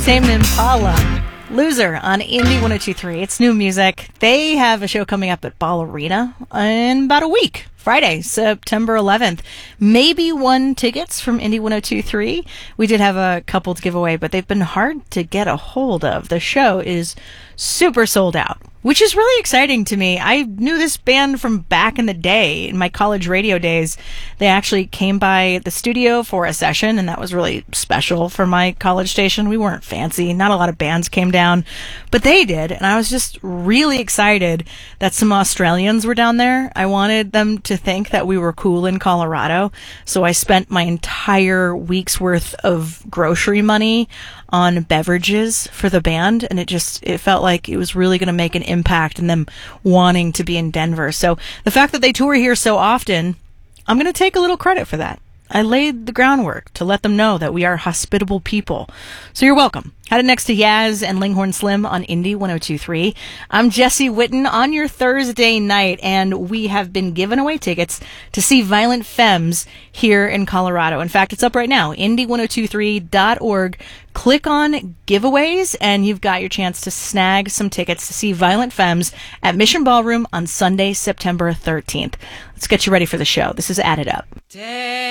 Tame Impala. Loser on Indie 102.3. It's new music. They have a show coming up at Ball Arena in about a week. Friday, September 11th. Maybe won tickets from Indie 102.3. We did have a couple to give away, but they've been hard to get a hold of. The show is super sold out, which is really exciting to me. I knew this band from back in the day, in my college radio days. They actually came by the studio for a session, and that was really special for my college station. We weren't fancy. Not a lot of bands came down, but they did, and I was just really excited that some Australians were down there. I wanted them to think that we were cool in Colorado, so I spent my entire week's worth of grocery money on beverages for the band, and it felt like it was really going to make an impact in them wanting to be in Denver. So the fact that they tour here so often, I'm going to take a little credit for that. I laid the groundwork to let them know that we are hospitable people. So you're welcome. Had it next to Yaz and Linghorn Slim on Indie 102.3. I'm Jesse Witten on your Thursday night, and we have been giving away tickets to see Violent Femmes here in Colorado. In fact, it's up right now, indie1023.org. Click on giveaways, and you've got your chance to snag some tickets to see Violent Femmes at Mission Ballroom on Sunday, September 13th. Let's get you ready for the show. This is Add It Up.